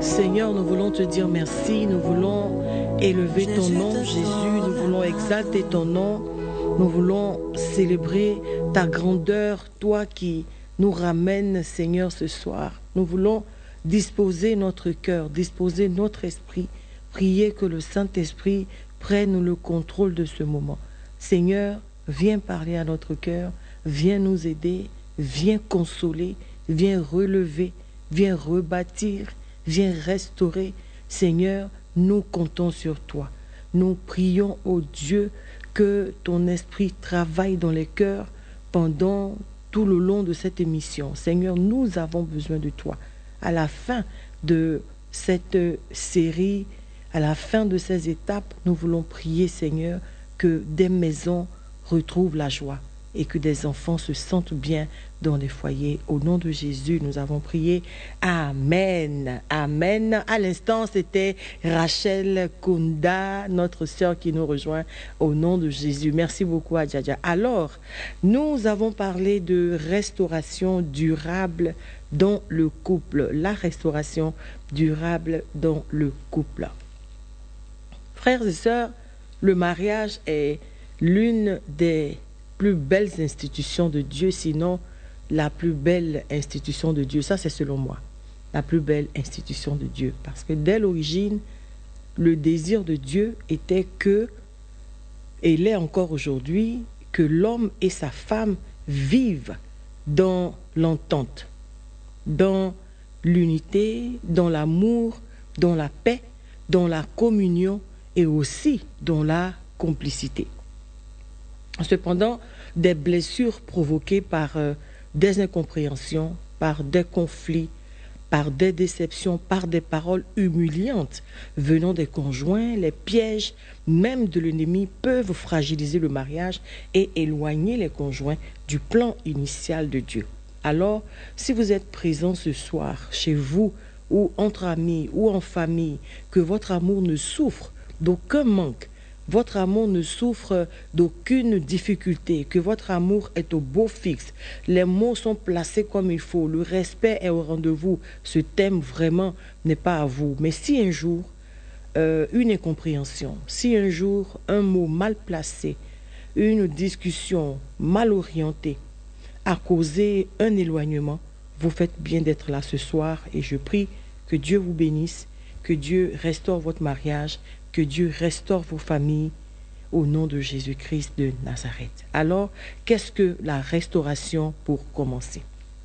Seigneur, nous voulons te dire merci, nous voulons élever ton nom, Jésus, nous voulons exalter ton nom, nous voulons célébrer ta grandeur, toi qui nous ramènes, Seigneur, ce soir. Nous voulons disposer notre cœur, disposer notre esprit, prier que le Saint-Esprit prenne le contrôle de ce moment. Seigneur, viens parler à notre cœur, viens nous aider, viens consoler, viens relever, viens rebâtir, viens restaurer. Seigneur, nous comptons sur toi. Nous prions au Dieu que ton esprit travaille dans les cœurs pendant tout le long de cette émission. Seigneur, nous avons besoin de toi. À la fin de cette série, à la fin de ces étapes, nous voulons prier, Seigneur, que des maisons retrouvent la joie et que des enfants se sentent bien dans les foyers. Au nom de Jésus, nous avons prié. Amen. Amen. À l'instant, c'était Rachel Kunda, notre sœur qui nous rejoint au nom de Jésus. Merci beaucoup, Adjaja. Alors, nous avons parlé de restauration durable dans le couple. La restauration durable dans le couple. Frères et sœurs, le mariage est l'une des plus belles institutions de Dieu, sinon la plus belle institution de Dieu. Ça, c'est selon moi, la plus belle institution de Dieu. Parce que dès l'origine, le désir de Dieu était que, et l'est encore aujourd'hui, que l'homme et sa femme vivent dans l'entente, dans l'unité, dans l'amour, dans la paix, dans la communion et aussi dans la complicité. Cependant, des blessures provoquées par des incompréhensions, par des conflits, par des déceptions, par des paroles humiliantes venant des conjoints, les pièges même de l'ennemi peuvent fragiliser le mariage et éloigner les conjoints du plan initial de Dieu. Alors, si vous êtes présent ce soir chez vous ou entre amis ou en famille, que votre amour ne souffre d'aucun manque, votre amour ne souffre d'aucune difficulté, que votre amour est au beau fixe, les mots sont placés comme il faut, le respect est au rendez-vous, ce thème vraiment n'est pas à vous. Mais si un jour, une incompréhension, si un jour, un mot mal placé, une discussion mal orientée a causé un éloignement, vous faites bien d'être là ce soir et je prie que Dieu vous bénisse, que Dieu restaure votre mariage, que Dieu restaure vos familles au nom de Jésus-Christ de Nazareth. Alors, qu'est-ce que la restauration pour commencer?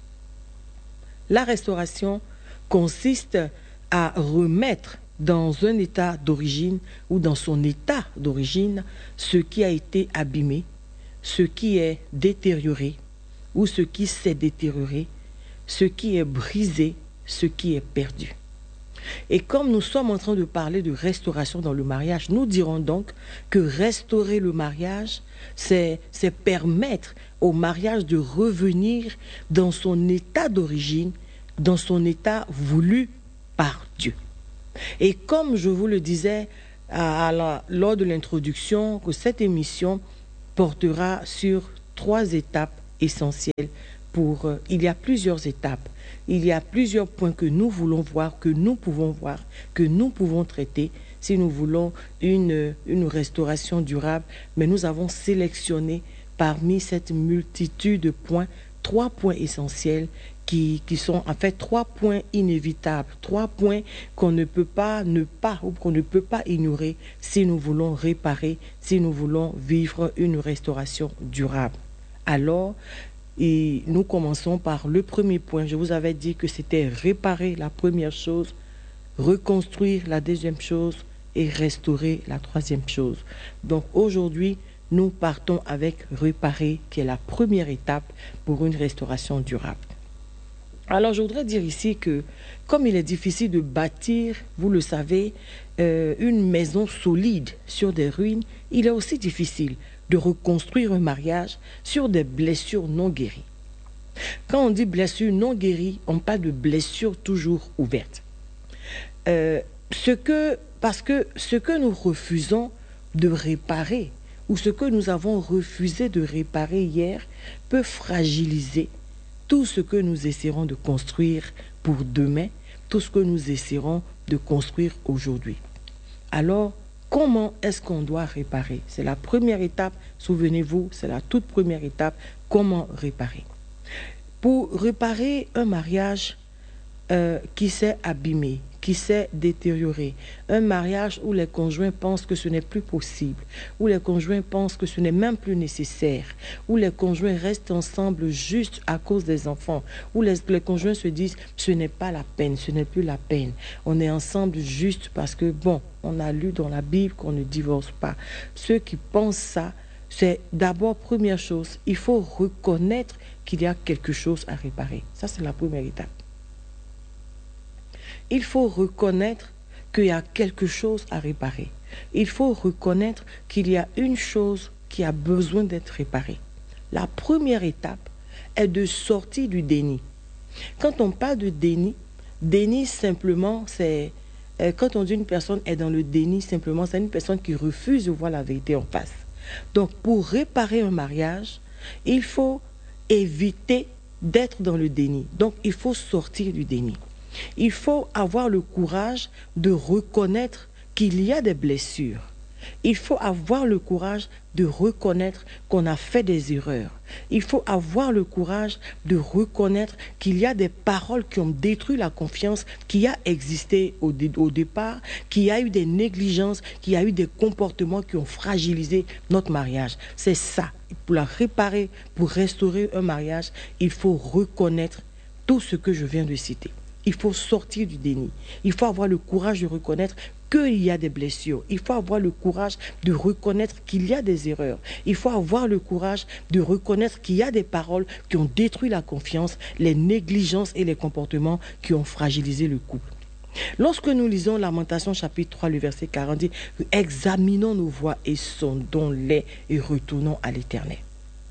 La restauration consiste à remettre dans un état d'origine ou dans son état d'origine ce qui a été abîmé, ce qui est détérioré ou ce qui s'est détérioré, ce qui est brisé, ce qui est perdu. Et comme nous sommes en train de parler de restauration dans le mariage, nous dirons donc que restaurer le mariage, c'est permettre au mariage de revenir dans son état d'origine, dans son état voulu par Dieu. Et comme je vous le disais lors de l'introduction, que cette émission portera sur 3 étapes essentielles. Il y a plusieurs étapes. Il y a plusieurs points que nous voulons voir, que nous pouvons traiter si nous voulons une restauration durable. Mais nous avons sélectionné parmi cette multitude de points 3 points essentiels qui sont en fait 3 points inévitables, 3 points qu'on ne peut pas ignorer si nous voulons réparer, si nous voulons vivre une restauration durable. Alors, et nous commençons par le premier point. Je vous avais dit que c'était réparer la première chose, reconstruire la deuxième chose et restaurer la troisième chose. Donc aujourd'hui, nous partons avec réparer, qui est la première étape pour une restauration durable. Alors je voudrais dire ici que comme il est difficile de bâtir, vous le savez, une maison solide sur des ruines, il est aussi difficile de reconstruire un mariage sur des blessures non guéries. Quand on dit blessures non guéries, on parle de blessures toujours ouvertes. Parce que ce que nous refusons de réparer, ou ce que nous avons refusé de réparer hier, peut fragiliser tout ce que nous essaierons de construire pour demain, tout ce que nous essaierons de construire aujourd'hui. Alors, comment est-ce qu'on doit réparer? C'est la première étape, souvenez-vous, c'est la toute première étape, comment réparer. Pour réparer un mariage qui s'est abîmé, qui s'est détérioré, un mariage où les conjoints pensent que ce n'est plus possible, où les conjoints pensent que ce n'est même plus nécessaire, où les conjoints restent ensemble juste à cause des enfants, où les conjoints se disent ce n'est pas la peine, ce n'est plus la peine, on est ensemble juste parce que bon, on a lu dans la Bible qu'on ne divorce pas. Ceux qui pensent ça, c'est d'abord, première chose, il faut reconnaître qu'il y a quelque chose à réparer. Ça, c'est la première étape. Il faut reconnaître qu'il y a quelque chose à réparer. Il faut reconnaître qu'il y a une chose qui a besoin d'être réparée. La première étape est de sortir du déni. Quand on parle de déni, déni simplement, c'est... Quand on dit une personne est dans le déni, simplement, c'est une personne qui refuse de voir la vérité en face. Donc, pour réparer un mariage, il faut éviter d'être dans le déni. Donc, il faut sortir du déni. Il faut avoir le courage de reconnaître qu'il y a des blessures. Il faut avoir le courage de reconnaître qu'on a fait des erreurs. Il faut avoir le courage de reconnaître qu'il y a des paroles qui ont détruit la confiance qui a existé au départ, qu'il y a eu des négligences, qu'il y a eu des comportements qui ont fragilisé notre mariage. C'est ça. Pour la réparer, pour restaurer un mariage, il faut reconnaître tout ce que je viens de citer. Il faut sortir du déni. Il faut avoir le courage de reconnaître qu'il y a des blessures. Il faut avoir le courage de reconnaître qu'il y a des erreurs. Il faut avoir le courage de reconnaître qu'il y a des paroles qui ont détruit la confiance, les négligences et les comportements qui ont fragilisé le couple. Lorsque nous lisons Lamentation chapitre 3, le verset 40, dit « Examinons nos voies et sondons-les et retournons à l'Éternel ».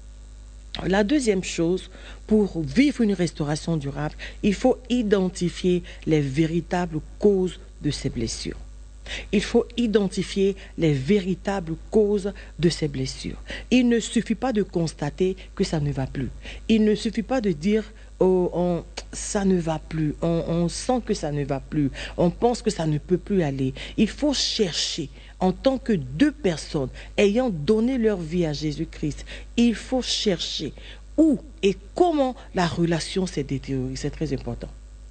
La deuxième chose, pour vivre une restauration durable, il faut identifier les véritables causes de ces blessures. Il faut identifier les véritables causes de ces blessures. Il ne suffit pas de constater que ça ne va plus. Il ne suffit pas de dire oh, ça ne va plus, on sent que ça ne va plus, on pense que ça ne peut plus aller. Il faut chercher. En tant que deux personnes ayant donné leur vie à Jésus-Christ, il faut chercher où et comment la relation s'est détériorée. C'est très important.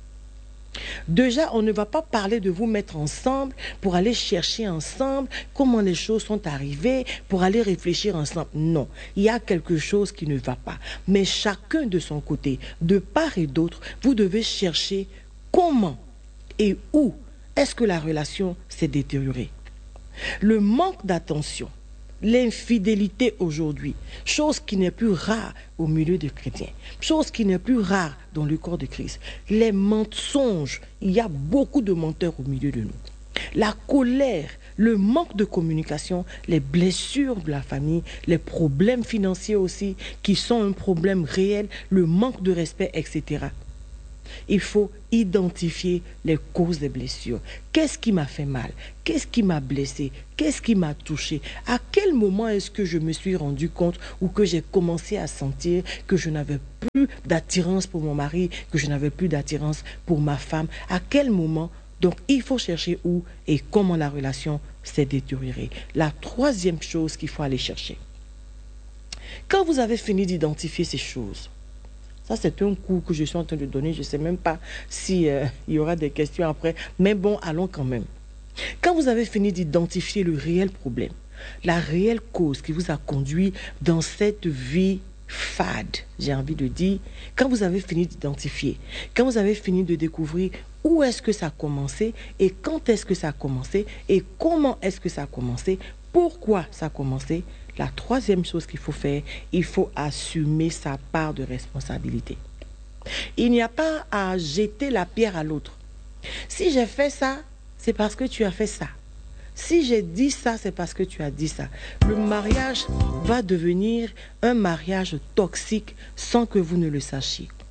Déjà, on ne va pas parler de vous mettre ensemble pour aller chercher ensemble comment les choses sont arrivées, pour aller réfléchir ensemble. Non, il y a quelque chose qui ne va pas. Mais chacun de son côté, de part et d'autre, vous devez chercher comment et où est-ce que la relation s'est détériorée. Le manque d'attention, l'infidélité aujourd'hui, chose qui n'est plus rare au milieu des chrétiens, chose qui n'est plus rare dans le corps de Christ. Les mensonges, il y a beaucoup de menteurs au milieu de nous. La colère, le manque de communication, les blessures de la famille, les problèmes financiers aussi, qui sont un problème réel, le manque de respect, etc. Il faut identifier les causes des blessures. Qu'est-ce qui m'a fait mal? Qu'est-ce qui m'a blessé? Qu'est-ce qui m'a touché? À quel moment est-ce que je me suis rendu compte ou que j'ai commencé à sentir que je n'avais plus d'attirance pour mon mari, que je n'avais plus d'attirance pour ma femme? À quel moment? Donc, il faut chercher où et comment la relation s'est détériorée. La troisième chose qu'il faut aller chercher. Quand vous avez fini d'identifier ces choses, ça, c'est un cours que je suis en train de donner. Je ne sais même pas s'il y aura des questions après. Mais bon, allons quand même. Quand vous avez fini d'identifier le réel problème, la réelle cause qui vous a conduit dans cette vie fade, j'ai envie de dire, quand vous avez fini d'identifier, quand vous avez fini de découvrir où est-ce que ça a commencé et quand est-ce que ça a commencé et comment est-ce que ça a commencé, pourquoi ça a commencé, la troisième chose qu'il faut faire, il faut assumer sa part de responsabilité. Il n'y a pas à jeter la pierre à l'autre. Si j'ai fait ça, c'est parce que tu as fait ça. Si j'ai dit ça, c'est parce que tu as dit ça. Le mariage va devenir un mariage toxique sans que vous ne le sachiez.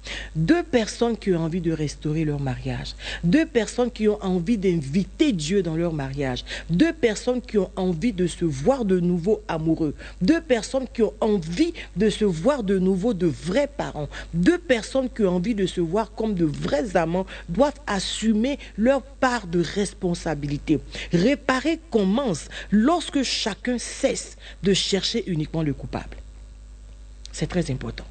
Deux personnes qui ont envie de restaurer leur mariage. Deux personnes qui ont envie d'inviter Dieu dans leur mariage. Deux personnes qui ont envie de se voir de nouveau amoureux. Deux personnes qui ont envie de se voir de nouveau de vrais parents. Deux personnes qui ont envie de se voir comme de vrais amants doivent assumer leur part de responsabilité. Réparer commence lorsque chacun cesse de chercher uniquement le coupable. C'est très important.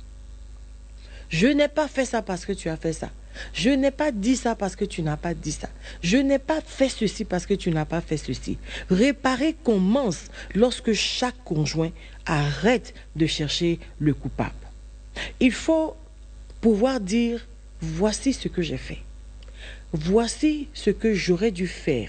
Je n'ai pas fait ça parce que tu as fait ça. Je n'ai pas dit ça parce que tu n'as pas dit ça. Je n'ai pas fait ceci parce que tu n'as pas fait ceci. Réparer commence lorsque chaque conjoint arrête de chercher le coupable. Il faut pouvoir dire, voici ce que j'ai fait. Voici ce que j'aurais dû faire.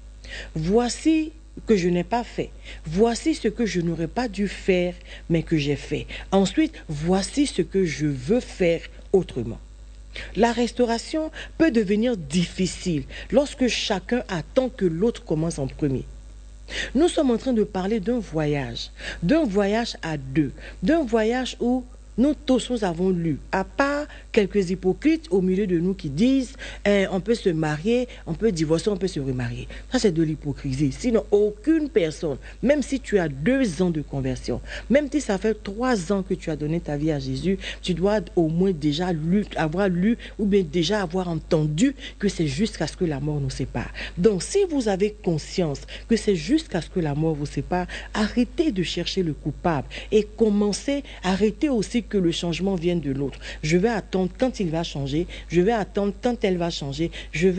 Voici que je n'ai pas fait. Voici ce que je n'aurais pas dû faire, mais que j'ai fait. Ensuite, voici ce que je veux faire autrement. La restauration peut devenir difficile lorsque chacun attend que l'autre commence en premier. Nous sommes en train de parler d'un voyage à deux, d'un voyage où nous tous nous avons lu, à part quelques hypocrites au milieu de nous qui disent on peut se marier, on peut divorcer, on peut se remarier. Ça, c'est de l'hypocrisie. Sinon, aucune personne, même si tu as 2 ans de conversion, même si ça fait 3 ans que tu as donné ta vie à Jésus, tu dois au moins déjà avoir lu ou bien déjà avoir entendu que c'est jusqu'à ce que la mort nous sépare. Donc, si vous avez conscience que c'est jusqu'à ce que la mort vous sépare, arrêtez de chercher le coupable et arrêtez aussi que le changement vienne de l'autre. Je vais attendre quand il va changer, je vais attendre quand elle va changer,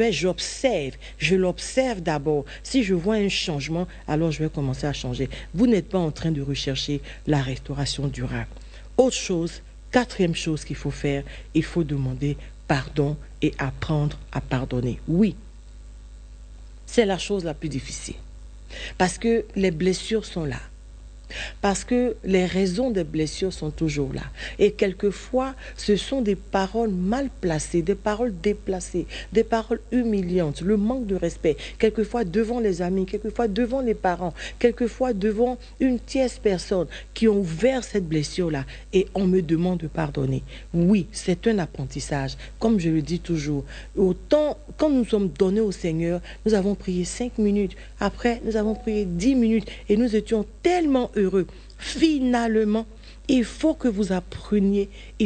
je l'observe d'abord. Si je vois un changement, alors je vais commencer à changer. Vous n'êtes pas en train de rechercher la restauration durable. Autre chose, 4e chose qu'il faut faire, il faut demander pardon et apprendre à pardonner. Oui, c'est la chose la plus difficile. Parce que les blessures sont là. Parce que les raisons des blessures sont toujours là. Et quelquefois, ce sont des paroles mal placées, des paroles déplacées, des paroles humiliantes, le manque de respect, quelquefois devant les amis, quelquefois devant les parents, quelquefois devant une tierce personne qui ont ouvert cette blessure-là et on me demande de pardonner. Oui, c'est un apprentissage. Comme je le dis toujours, autant quand nous sommes donnés au Seigneur, nous avons prié 5 minutes, après nous avons prié 10 minutes et nous étions tellement heureux. Finalement, il faut que vous appreniez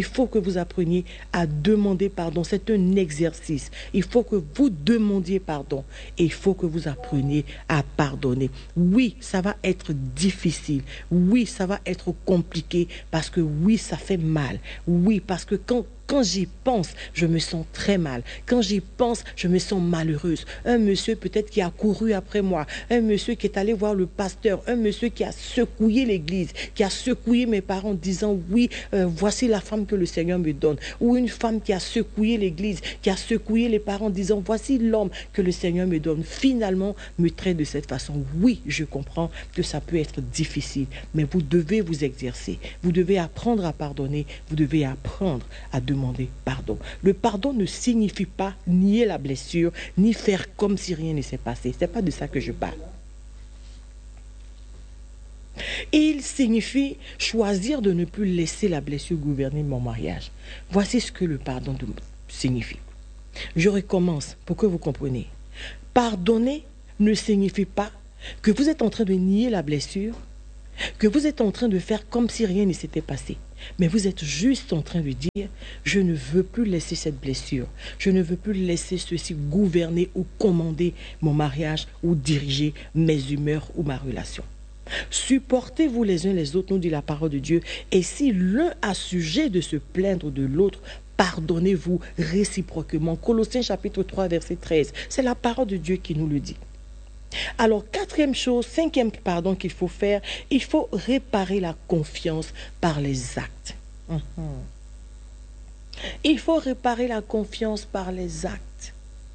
à demander pardon. C'est un exercice. Il faut que vous demandiez pardon et il faut que vous appreniez à pardonner. Oui, ça va être difficile. Oui, ça va être compliqué parce que oui, ça fait mal. Oui, parce que quand j'y pense, je me sens très mal. Quand j'y pense, je me sens malheureuse. Un monsieur peut-être qui a couru après moi, un monsieur qui est allé voir le pasteur, un monsieur qui a secoué l'église, qui a secoué mes parents en disant oui, voici la femme que le Seigneur me donne. Ou une femme qui a secoué l'église, qui a secoué les parents en disant voici l'homme que le Seigneur me donne. Finalement, me traite de cette façon. Oui, je comprends que ça peut être difficile, mais vous devez vous exercer. Vous devez apprendre à pardonner. Vous devez apprendre à demander pardon. Le pardon ne signifie pas nier la blessure, ni faire comme si rien ne s'est passé. Ce n'est pas de ça que je parle. Il signifie choisir de ne plus laisser la blessure gouverner mon mariage. Voici ce que le pardon signifie. Je recommence pour que vous compreniez. Pardonner ne signifie pas que vous êtes en train de nier la blessure, que vous êtes en train de faire comme si rien ne s'était passé. Mais vous êtes juste en train de dire, je ne veux plus laisser cette blessure. Je ne veux plus laisser ceci gouverner ou commander mon mariage ou diriger mes humeurs ou ma relation. Supportez-vous les uns les autres, nous dit la parole de Dieu. Et si l'un a sujet de se plaindre de l'autre, pardonnez-vous réciproquement. Colossiens chapitre 3, verset 13. C'est la parole de Dieu qui nous le dit. Alors, 5e pardon qu'il faut faire, il faut réparer la confiance par les actes. Il faut réparer la confiance par les actes.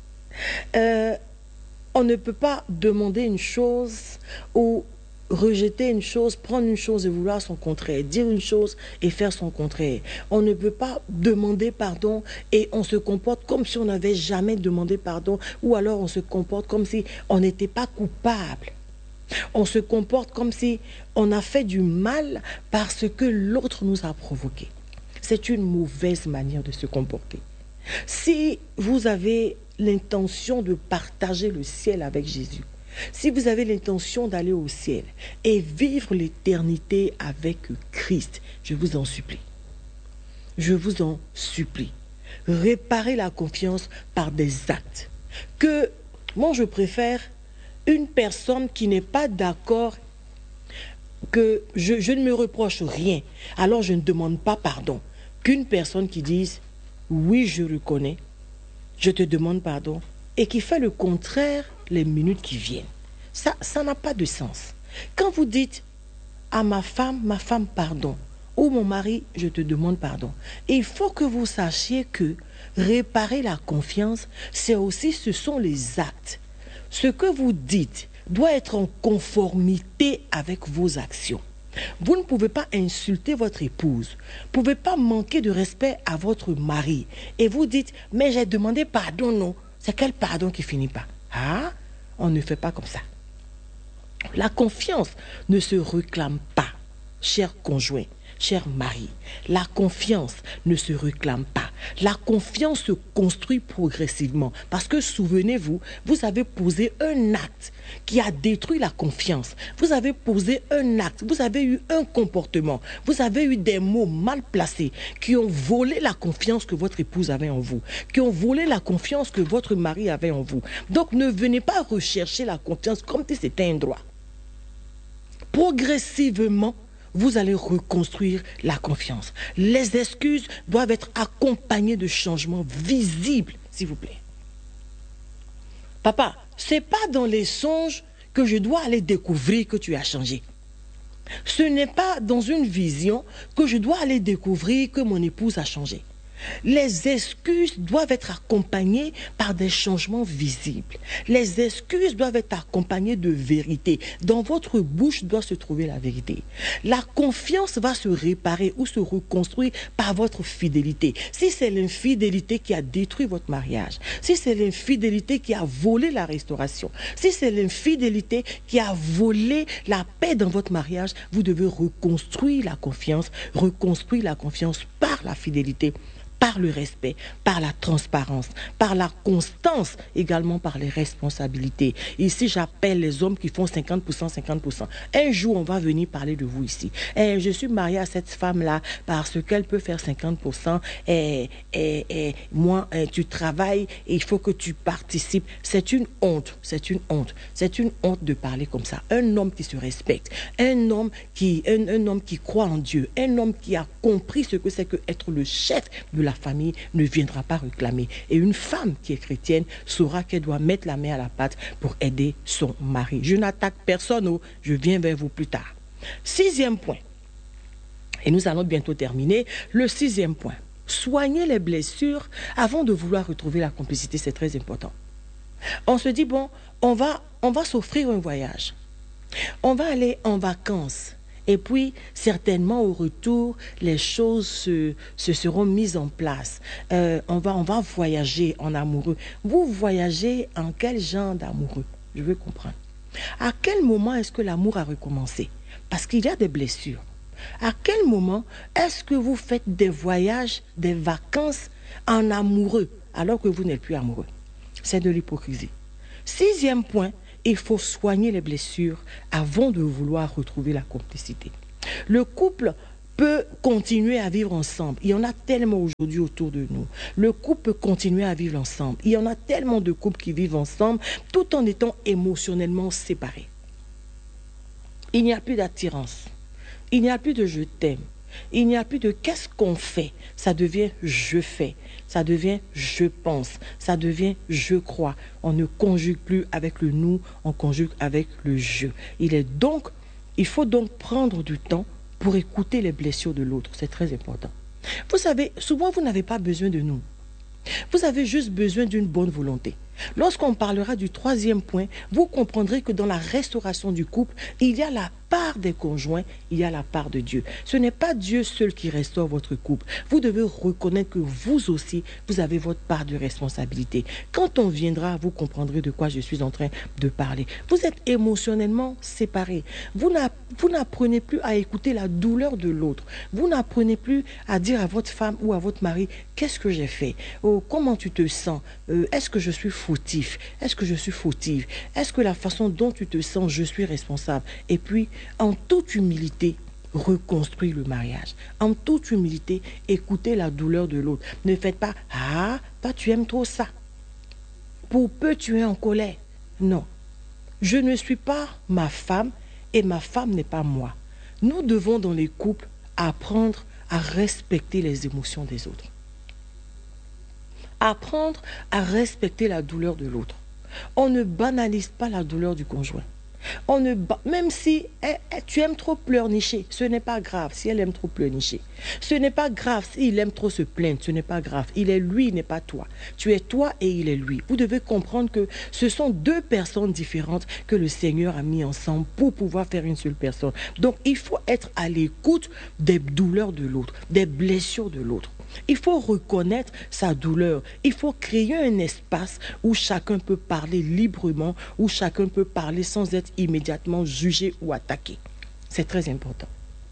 On ne peut pas demander une chose ou rejeter une chose, prendre une chose et vouloir son contraire, dire une chose et faire son contraire. On ne peut pas demander pardon et on se comporte comme si on n'avait jamais demandé pardon, ou alors on se comporte comme si on n'était pas coupable. On se comporte comme si on a fait du mal parce que l'autre nous a provoqué. c'est une mauvaise manière de se comporter. Si vous avez l'intention de partager le ciel avec Jésus, si vous avez l'intention d'aller au ciel et vivre l'éternité avec Christ, je vous en supplie. Je vous en supplie. Réparez la confiance par des actes. Que moi je préfère une personne qui n'est pas d'accord, que je ne me reproche rien, alors je ne demande pas pardon, qu'une personne qui dise oui je reconnais, je te demande pardon, et qui fait le contraire les minutes qui viennent. Ça n'a pas de sens. Quand vous dites à ma femme pardon, ou mon mari, je te demande pardon, il faut que vous sachiez que réparer la confiance, ce sont les actes. Ce que vous dites doit être en conformité avec vos actions. Vous ne pouvez pas insulter votre épouse. Vous ne pouvez pas manquer de respect à votre mari. Et vous dites, mais j'ai demandé pardon, non. C'est quel pardon qui finit pas? Ah, on ne fait pas comme ça. La confiance ne se réclame pas, cher conjoint, cher mari. La confiance ne se réclame pas. La confiance se construit progressivement. Parce que souvenez-vous, vous avez posé un acte qui a détruit la confiance. Vous avez posé un acte, vous avez eu un comportement, vous avez eu des mots mal placés qui ont volé la confiance que votre épouse avait en vous, qui ont volé la confiance que votre mari avait en vous. Donc ne venez pas rechercher la confiance comme si c'était un droit. Progressivement, vous allez reconstruire la confiance. Les excuses doivent être accompagnées de changements visibles, s'il vous plaît. Papa, c'est pas dans les songes que je dois aller découvrir que tu as changé. Ce n'est pas dans une vision que je dois aller découvrir que mon épouse a changé. Les excuses doivent être accompagnées par des changements visibles. Les excuses doivent être accompagnées de vérité. Dans votre bouche doit se trouver la vérité. La confiance va se réparer ou se reconstruire par votre fidélité. Si c'est l'infidélité qui a détruit votre mariage, si c'est l'infidélité qui a volé la restauration, si c'est l'infidélité qui a volé la paix dans votre mariage, vous devez reconstruire la confiance par la fidélité, par le respect, par la transparence, par la constance, également par les responsabilités. Ici, j'appelle les hommes qui font 50%, 50%. Un jour, on va venir parler de vous ici. Et je suis mariée à cette femme-là parce qu'elle peut faire 50%. Moi, tu travailles et il faut que tu participes. C'est une honte, c'est une honte. C'est une honte de parler comme ça. Un homme qui se respecte, un homme qui croit en Dieu, un homme qui a compris ce que c'est que être le chef de la famille ne viendra pas réclamer. Et une femme qui est chrétienne saura qu'elle doit mettre la main à la pâte pour aider son mari. Je n'attaque personne, je viens vers vous plus tard. 6e point, et nous allons bientôt terminer. Le 6e point, soigner les blessures avant de vouloir retrouver la complicité, c'est très important. On se dit, bon, on va s'offrir un voyage. On va aller en vacances. Et puis, certainement, au retour, les choses se seront mises en place. On va voyager en amoureux. Vous voyagez en quel genre d'amoureux? Je veux comprendre. À quel moment est-ce que l'amour a recommencé? Parce qu'il y a des blessures. À quel moment est-ce que vous faites des voyages, des vacances en amoureux, alors que vous n'êtes plus amoureux? C'est de l'hypocrisie. 6e point, il faut soigner les blessures avant de vouloir retrouver la complicité. Le couple peut continuer à vivre ensemble. Il y en a tellement aujourd'hui autour de nous. Le couple peut continuer à vivre ensemble. Il y en a tellement de couples qui vivent ensemble tout en étant émotionnellement séparés. Il n'y a plus d'attirance. Il n'y a plus de je t'aime. Il n'y a plus de qu'est-ce qu'on fait. Ça devient je fais. Ça devient je pense. Ça devient je crois. On ne conjugue plus avec le nous, on conjugue avec le je. Il faut donc prendre du temps pour écouter les blessures de l'autre. C'est très important. Vous savez, souvent vous n'avez pas besoin de nous. Vous avez juste besoin d'une bonne volonté. Lorsqu'on parlera du troisième point, vous comprendrez que dans la restauration du couple, il y a la part des conjoints, il y a la part de Dieu. Ce n'est pas Dieu seul qui restaure votre couple. Vous devez reconnaître que vous aussi, vous avez votre part de responsabilité. Quand on viendra, vous comprendrez de quoi je suis en train de parler. Vous êtes émotionnellement séparés. Vous n'apprenez plus à écouter la douleur de l'autre. Vous n'apprenez plus à dire à votre femme ou à votre mari, qu'est-ce que j'ai fait? Oh, comment tu te sens? Est-ce que je suis fautif? Est-ce que je suis fautive? Est-ce que la façon dont tu te sens, je suis responsable? Et puis, en toute humilité, reconstruire le mariage. En toute humilité, écoutez la douleur de l'autre. Ne faites pas, ah, toi tu aimes trop ça. Pour peu tu es en colère. Non. Je ne suis pas ma femme et ma femme n'est pas moi. Nous devons dans les couples apprendre à respecter les émotions des autres. Apprendre à respecter la douleur de l'autre. On ne banalise pas la douleur du conjoint. Même si tu aimes trop pleurnicher, ce n'est pas grave si elle aime trop pleurnicher. Ce n'est pas grave s'il aime trop se plaindre, ce n'est pas grave. Il est lui, il n'est pas toi. Tu es toi et il est lui. Vous devez comprendre que ce sont deux personnes différentes que le Seigneur a mis ensemble pour pouvoir faire une seule personne. Donc il faut être à l'écoute des douleurs de l'autre, des blessures de l'autre. Il faut reconnaître sa douleur. Il faut créer un espace où chacun peut parler librement, où chacun peut parler sans être immédiatement jugé ou attaqué. C'est très important.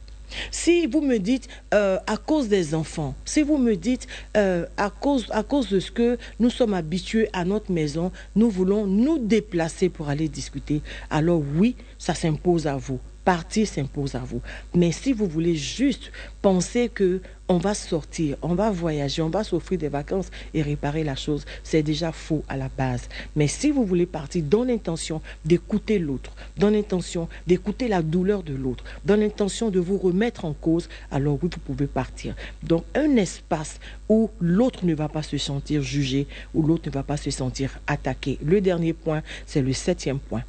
Si vous me dites à cause des enfants, si vous me dites à cause de ce que nous sommes habitués à notre maison, nous voulons nous déplacer pour aller discuter, alors oui, ça s'impose à vous. Partir s'impose à vous. Mais si vous voulez juste penser que on va sortir, on va voyager, on va s'offrir des vacances et réparer la chose, c'est déjà faux à la base. Mais si vous voulez partir dans l'intention d'écouter l'autre, dans l'intention d'écouter la douleur de l'autre, dans l'intention de vous remettre en cause, alors oui, vous pouvez partir. Donc un espace où l'autre ne va pas se sentir jugé, où l'autre ne va pas se sentir attaqué. Le dernier point, c'est le 7e point.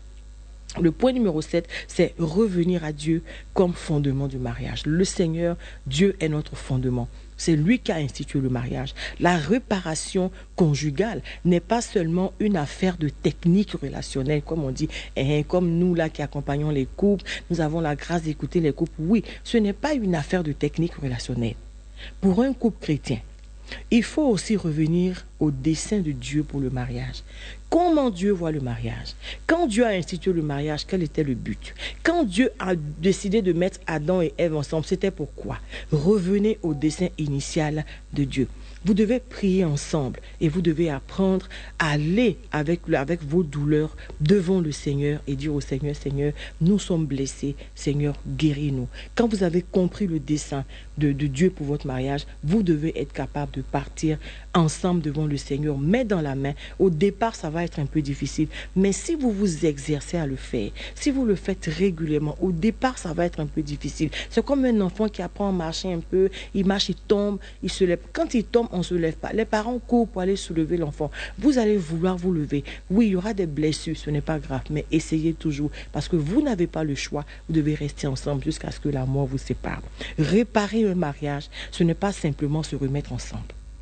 Le point numéro 7, c'est revenir à Dieu comme fondement du mariage. Le Seigneur, Dieu est notre fondement. C'est lui qui a institué le mariage. La réparation conjugale n'est pas seulement une affaire de technique relationnelle, comme on dit, comme nous là qui accompagnons les couples, nous avons la grâce d'écouter les couples. Oui, ce n'est pas une affaire de technique relationnelle. Pour un couple chrétien, il faut aussi revenir au dessein de Dieu pour le mariage. Comment Dieu voit le mariage? Quand Dieu a institué le mariage, quel était le but? Quand Dieu a décidé de mettre Adam et Ève ensemble, c'était pourquoi? Revenez au dessein initial de Dieu. Vous devez prier ensemble et vous devez apprendre à aller avec vos douleurs devant le Seigneur et dire au Seigneur, Seigneur, nous sommes blessés, Seigneur, guéris-nous. Quand vous avez compris le dessein de Dieu pour votre mariage, vous devez être capable de partir ensemble devant le Seigneur, main dans la main. Au départ, ça va être un peu difficile, mais si vous vous exercez à le faire, si vous le faites régulièrement, au départ, ça va être un peu difficile. C'est comme un enfant qui apprend à marcher un peu, il marche, il tombe, il se lève. Quand il tombe, on ne se lève pas. Les parents courent pour aller soulever l'enfant. Vous allez vouloir vous lever. Oui, il y aura des blessures, ce n'est pas grave, mais essayez toujours, parce que vous n'avez pas le choix, vous devez rester ensemble jusqu'à ce que la mort vous sépare. Réparer un mariage, ce n'est pas simplement se remettre ensemble.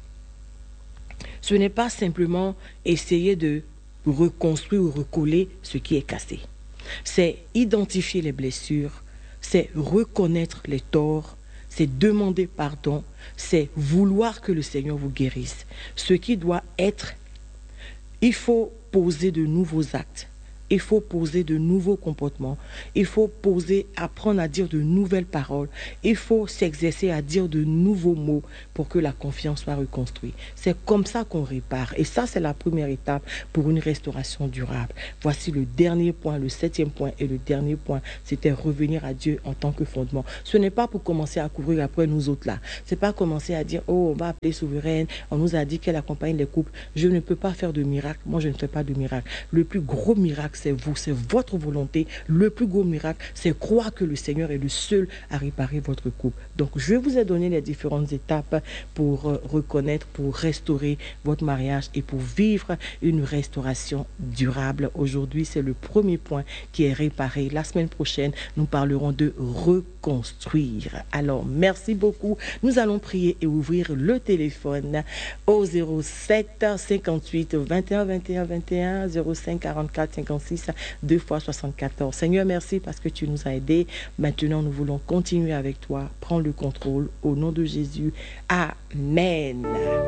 Ce n'est pas simplement essayer de reconstruire ou recoller ce qui est cassé. C'est identifier les blessures, c'est reconnaître les torts, c'est demander pardon, c'est vouloir que le Seigneur vous guérisse. Ce qui doit être, il faut poser de nouveaux actes. Il faut poser de nouveaux comportements. Il faut apprendre à dire de nouvelles paroles. Il faut s'exercer à dire de nouveaux mots pour que la confiance soit reconstruite. C'est comme ça qu'on répare. Et ça, c'est la première étape pour une restauration durable. Voici le dernier point, le 7e point et le dernier point, c'était revenir à Dieu en tant que fondement. Ce n'est pas pour commencer à courir après nous autres là. C'est pas commencer à dire, oh, on va appeler souveraine, on nous a dit qu'elle accompagne les couples. Je ne peux pas faire de miracle. Moi, je ne fais pas de miracle. Le plus gros miracle, c'est vous, c'est votre volonté. Le plus gros miracle, c'est croire que le Seigneur est le seul à réparer votre couple. Donc, je vous ai donné les différentes étapes pour reconnaître, pour restaurer votre mariage et pour vivre une restauration durable. Aujourd'hui, c'est le premier point qui est réparé. La semaine prochaine, nous parlerons de reconstruire. Alors, merci beaucoup. Nous allons prier et ouvrir le téléphone au 07 58 21 21 21 05 44 56 2 fois 74. Seigneur, merci parce que tu nous as aidés. Maintenant, nous voulons continuer avec toi. Prends le contrôle au nom de Jésus. Amen.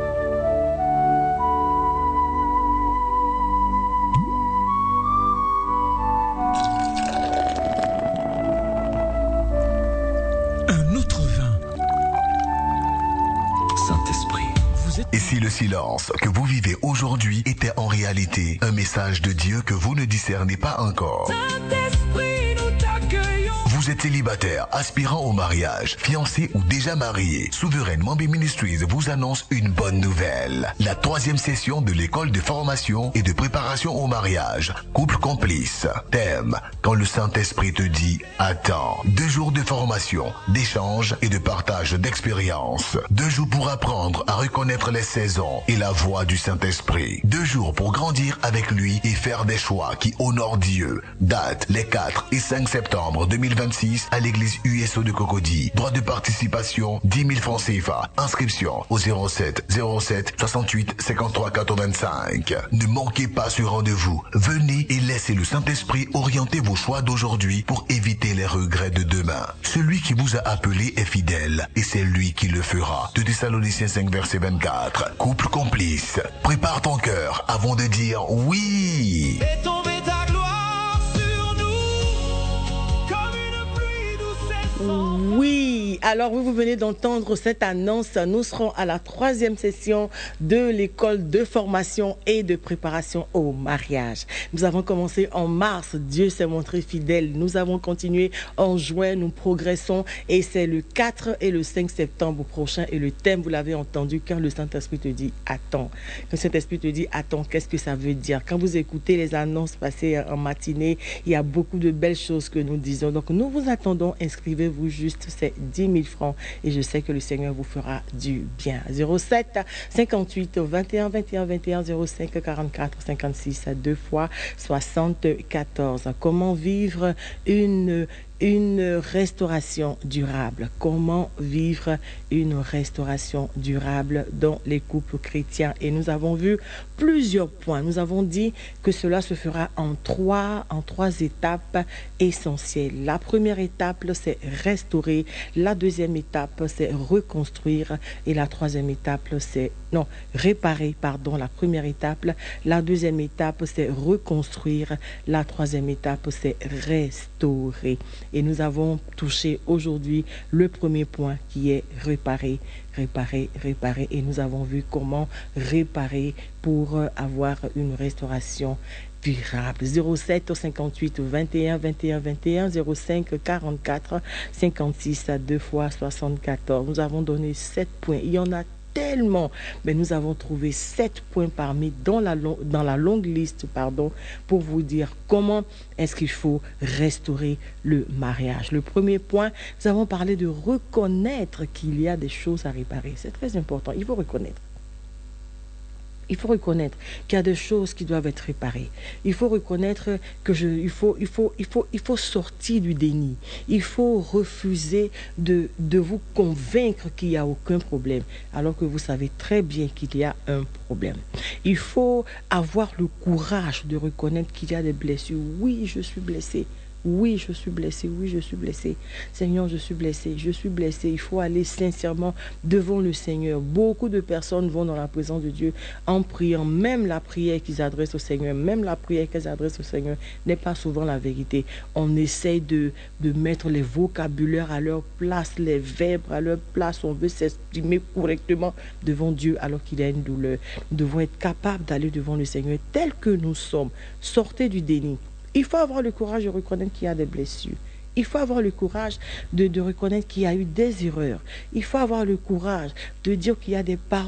Et si le silence que vous vivez aujourd'hui était en réalité un message de Dieu que vous ne discernez pas encore? Vous êtes célibataire, aspirant au mariage, fiancé ou déjà marié. Souveraine Mambi Ministries vous annonce une bonne nouvelle. La 3e session de l'école de formation et de préparation au mariage. Couple complice. Thème: quand le Saint-Esprit te dit attends. 2 jours de formation, d'échange et de partage d'expériences. 2 jours pour apprendre à reconnaître les saisons et la voix du Saint-Esprit. 2 jours pour grandir avec lui et faire des choix qui honorent Dieu. Date: les 4 et 5 septembre 2026 à l'église USO de Cocody. Droit de participation 10 000 francs CFA. Inscription au 07 07 68 53 85. Ne manquez pas ce rendez-vous. Venez et laissez le Saint-Esprit orienter vos choix d'aujourd'hui pour éviter les regrets de demain. Celui qui vous a appelé est fidèle et c'est lui qui le fera. 2 Thessaloniciens 5 verset 24. Couple complice. Prépare ton cœur avant de dire oui. Et tomber ta gloire sur nous comme une pluie douce. Oui, alors vous venez d'entendre cette annonce. Nous serons à la 3e session de l'école de formation et de préparation au mariage. Nous avons commencé en mars, Dieu s'est montré fidèle. Nous avons continué en juin, nous progressons et c'est le 4 et le 5 septembre prochain. Et le thème, vous l'avez entendu, quand le Saint-Esprit te dit attends. Quand le Saint-Esprit te dit attends, qu'est-ce que ça veut dire? Quand vous écoutez les annonces passées en matinée, il y a beaucoup de belles choses que nous disons. Donc nous vous attendons, inscrivez-vous juste, c'est 10 000 francs et je sais que le Seigneur vous fera du bien. 07 58 21 21 21 05 44 56 2 fois 74. Comment vivre une restauration durable? Comment vivre une restauration durable dans les couples chrétiens? Et nous avons vu plusieurs points. Nous avons dit que cela se fera en trois étapes essentielles. La première étape, c'est restaurer. La deuxième étape, c'est reconstruire. Et la troisième étape, c'est réparer, pardon. La première étape. La deuxième étape, c'est reconstruire. La troisième étape, c'est restaurer. Et nous avons touché aujourd'hui le premier point qui est réparer. Et nous avons vu comment réparer pour avoir une restauration durable. 07 58 21 21 21 05 44 56 2 fois 74. Nous avons donné 7 points. Il y en a tellement, mais nous avons trouvé 7 points parmi dans la longue liste, pour vous dire comment est-ce qu'il faut restaurer le mariage. Le premier point, nous avons parlé de reconnaître qu'il y a des choses à réparer. C'est très important. Il faut reconnaître. Il faut reconnaître qu'il y a des choses qui doivent être réparées. Il faut reconnaître il faut sortir du déni. Il faut refuser de vous convaincre qu'il n'y a aucun problème, alors que vous savez très bien qu'il y a un problème. Il faut avoir le courage de reconnaître qu'il y a des blessures. Oui, je suis blessé. Oui, je suis blessé. Oui, je suis blessé. Seigneur, je suis blessé. Je suis blessé. Il faut aller sincèrement devant le Seigneur. Beaucoup de personnes vont dans la présence de Dieu en priant. Même la prière qu'ils adressent au Seigneur, n'est pas souvent la vérité. On essaye de mettre les vocabulaires à leur place, les verbes à leur place. On veut s'exprimer correctement devant Dieu alors qu'il y a une douleur. Nous devons être capables d'aller devant le Seigneur tel que nous sommes. Sortez du déni. Il faut avoir le courage de reconnaître qu'il y a des blessures. Il faut avoir le courage de reconnaître qu'il y a eu des erreurs. Il faut avoir le courage de dire qu'il y a des paroles